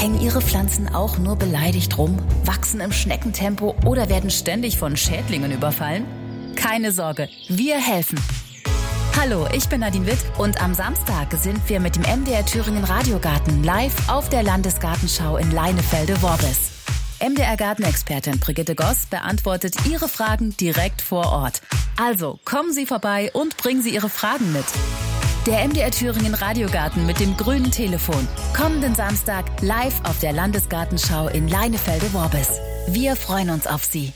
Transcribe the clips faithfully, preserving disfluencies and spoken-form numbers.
hängen Ihre Pflanzen auch nur beleidigt rum, wachsen im Schneckentempo oder werden ständig von Schädlingen überfallen? Keine Sorge, wir helfen. Hallo, ich bin Nadine Witt und am Samstag sind wir mit dem M D R Thüringen Radiogarten live auf der Landesgartenschau in Leinefelde-Worbis. M D R-Gartenexpertin Brigitte Goss beantwortet Ihre Fragen direkt vor Ort. Also kommen Sie vorbei und bringen Sie Ihre Fragen mit. Der M D R Thüringen Radiogarten mit dem grünen Telefon. Kommenden Samstag live auf der Landesgartenschau in Leinefelde-Worbis. Wir freuen uns auf Sie.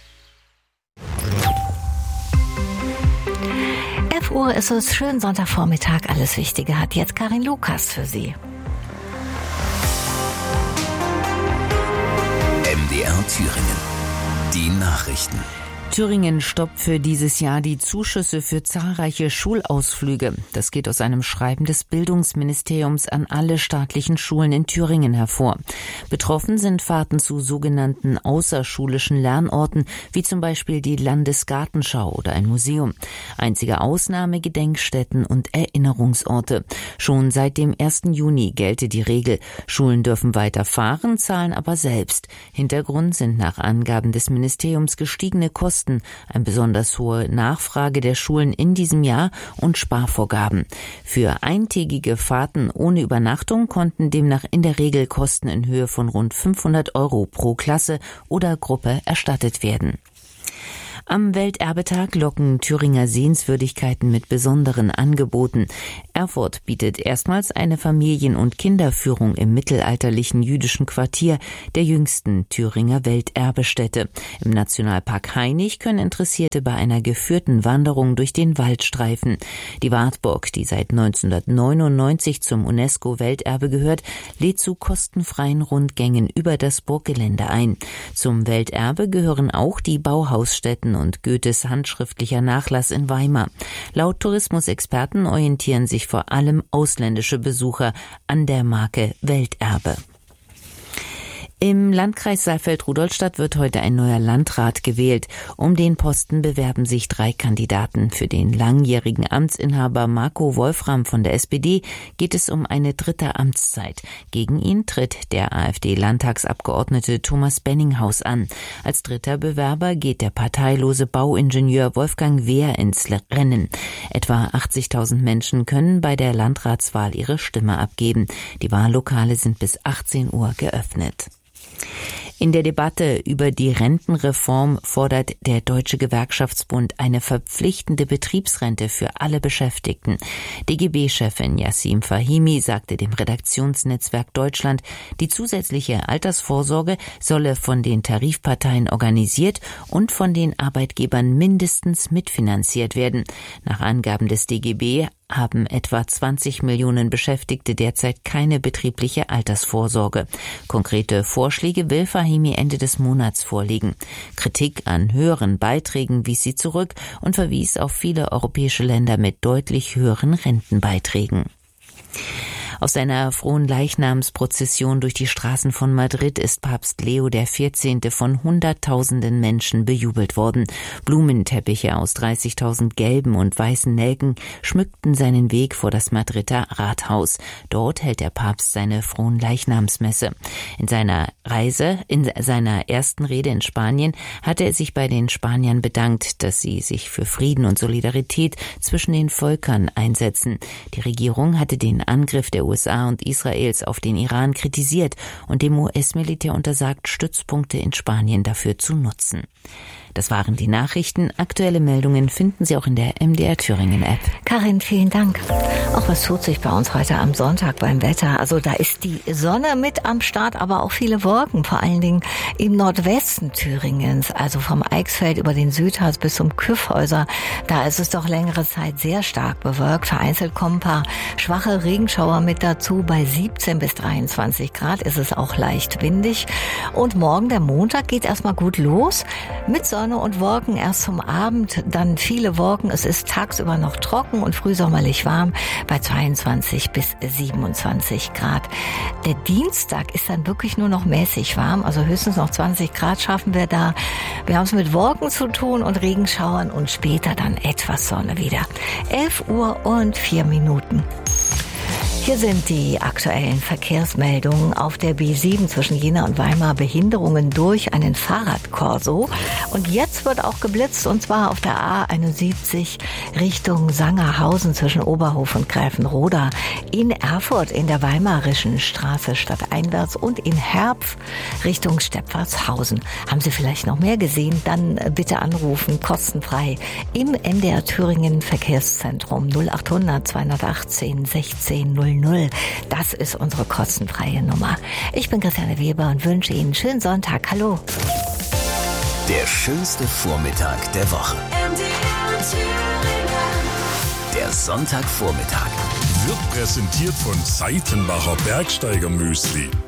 elf Uhr ist es, schönen Sonntagvormittag. Alles Wichtige hat jetzt Karin Lukas für Sie. M D R Thüringen. Die Nachrichten. Thüringen stoppt für dieses Jahr die Zuschüsse für zahlreiche Schulausflüge. Das geht aus einem Schreiben des Bildungsministeriums an alle staatlichen Schulen in Thüringen hervor. Betroffen sind Fahrten zu sogenannten außerschulischen Lernorten, wie zum Beispiel die Landesgartenschau oder ein Museum. Einzige Ausnahme Gedenkstätten und Erinnerungsorte. Schon seit dem ersten Juni gelte die Regel. Schulen dürfen weiter fahren, zahlen aber selbst. Hintergrund sind nach Angaben des Ministeriums gestiegene Kosten, eine besonders hohe Nachfrage der Schulen in diesem Jahr und Sparvorgaben. Für eintägige Fahrten ohne Übernachtung konnten demnach in der Regel Kosten in Höhe von rund fünfhundert Euro pro Klasse oder Gruppe erstattet werden. Am Welterbetag locken Thüringer Sehenswürdigkeiten mit besonderen Angeboten. Erfurt bietet erstmals eine Familien- und Kinderführung im mittelalterlichen jüdischen Quartier, der jüngsten Thüringer Welterbestätte. Im Nationalpark Hainich können Interessierte bei einer geführten Wanderung durch den Wald streifen. Die Wartburg, die seit neunzehnhundertneunundneunzig zum UNESCO-Welterbe gehört, lädt zu kostenfreien Rundgängen über das Burggelände ein. Zum Welterbe gehören auch die Bauhausstätten und Goethes handschriftlicher Nachlass in Weimar. Laut Tourismusexperten orientieren sich vor allem ausländische Besucher an der Marke Welterbe. Im Landkreis Saalfeld-Rudolstadt wird heute ein neuer Landrat gewählt. Um den Posten bewerben sich drei Kandidaten. Für den langjährigen Amtsinhaber Marco Wolfram von der S P D geht es um eine dritte Amtszeit. Gegen ihn tritt der AfD-Landtagsabgeordnete Thomas Benninghaus an. Als dritter Bewerber geht der parteilose Bauingenieur Wolfgang Wehr ins Rennen. Etwa achtzigtausend Menschen können bei der Landratswahl ihre Stimme abgeben. Die Wahllokale sind bis achtzehn Uhr geöffnet. In der Debatte über die Rentenreform fordert der Deutsche Gewerkschaftsbund eine verpflichtende Betriebsrente für alle Beschäftigten. D G B-Chefin Yassim Fahimi sagte dem Redaktionsnetzwerk Deutschland, die zusätzliche Altersvorsorge solle von den Tarifparteien organisiert und von den Arbeitgebern mindestens mitfinanziert werden. Nach Angaben des D G B haben etwa zwanzig Millionen Beschäftigte derzeit keine betriebliche Altersvorsorge. Konkrete Vorschläge will Fahimi Ende des Monats vorlegen. Kritik an höheren Beiträgen wies sie zurück und verwies auf viele europäische Länder mit deutlich höheren Rentenbeiträgen. Auf seiner Fronleichnamsprozession durch die Straßen von Madrid ist Papst Leo der vierzehnte von hunderttausenden Menschen bejubelt worden. Blumenteppiche aus dreißigtausend gelben und weißen Nelken schmückten seinen Weg vor das Madrider Rathaus. Dort hält der Papst seine Fronleichnamsmesse. In seiner Reise, in seiner ersten Rede in Spanien, hatte er sich bei den Spaniern bedankt, dass sie sich für Frieden und Solidarität zwischen den Völkern einsetzen. Die Regierung hatte den Angriff der U S A und Israels auf den Iran kritisiert und dem U S-Militär untersagt, Stützpunkte in Spanien dafür zu nutzen. Das waren die Nachrichten. Aktuelle Meldungen finden Sie auch in der M D R Thüringen App. Karin, vielen Dank. Auch was tut sich bei uns heute am Sonntag beim Wetter? Also da ist die Sonne mit am Start, aber auch viele Wolken, vor allen Dingen im Nordwesten Thüringens, also vom Eichsfeld über den Südharz bis zum Kyffhäuser. Da ist es doch längere Zeit sehr stark bewölkt. Vereinzelt kommen ein paar schwache Regenschauer mit dazu. Bei siebzehn bis dreiundzwanzig Grad ist es auch leicht windig. Und morgen, der Montag, geht erstmal gut los mit Sonne und Wolken erst zum Abend, dann viele Wolken. Es ist tagsüber noch trocken und frühsommerlich warm bei zweiundzwanzig bis siebenundzwanzig Grad. Der Dienstag ist dann wirklich nur noch mäßig warm, also höchstens noch zwanzig Grad schaffen wir da. Wir haben es mit Wolken zu tun und Regenschauern und später dann etwas Sonne wieder. elf Uhr und vier Minuten. Hier sind die aktuellen Verkehrsmeldungen auf der B sieben zwischen Jena und Weimar. Behinderungen durch einen Fahrradkorso. Und jetzt wird auch geblitzt, und zwar auf der A einundsiebzig Richtung Sangerhausen zwischen Oberhof und Gräfenroda. In Erfurt in der Weimarischen Straße stadteinwärts und in Herpf Richtung Stepfatshausen. Haben Sie vielleicht noch mehr gesehen? Dann bitte anrufen, kostenfrei im M D R Thüringen Verkehrszentrum null acht hundert zweihundertachtzehn sechzehn null null. Das ist unsere kostenfreie Nummer. Ich bin Christiane Weber und wünsche Ihnen einen schönen Sonntag. Hallo. Der schönste Vormittag der Woche. Der Sonntagvormittag wird präsentiert von Seitenbacher Bergsteiger Müsli.